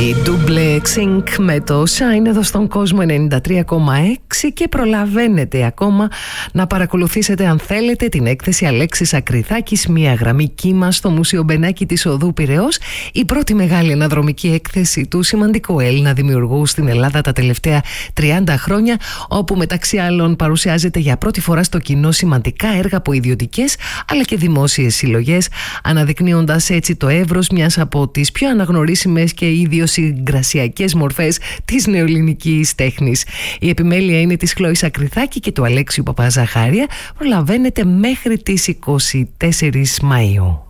Η Double Xink με το Shine εδώ στον κόσμο 93,6 και προλαβαίνετε ακόμα να παρακολουθήσετε αν θέλετε την έκθεση Αλέξης Ακριθάκης, μια γραμμή κύμα στο Μουσείο Μπενάκη της Οδού Πειραιώς, η πρώτη μεγάλη αναδρομική έκθεση του σημαντικού Έλληνα δημιουργού στην Ελλάδα τα τελευταία 30 χρόνια, όπου μεταξύ άλλων παρουσιάζεται για πρώτη φορά στο κοινό σημαντικά έργα από ιδιωτικές αλλά και δημόσιες συλλογές, αναδεικνύοντας έτσι το εύρος μιας από τις πιο αναγνωρίσιμες και ιδιοσυγκρασιακές μορφές της νεοελληνικής τέχνης. Η επιμέλεια είναι της Χλώης Ακριθάκη και του Αλέξιου Παπαζαχάρια. Προλαβαίνετε μέχρι τις 24 Μαΐου.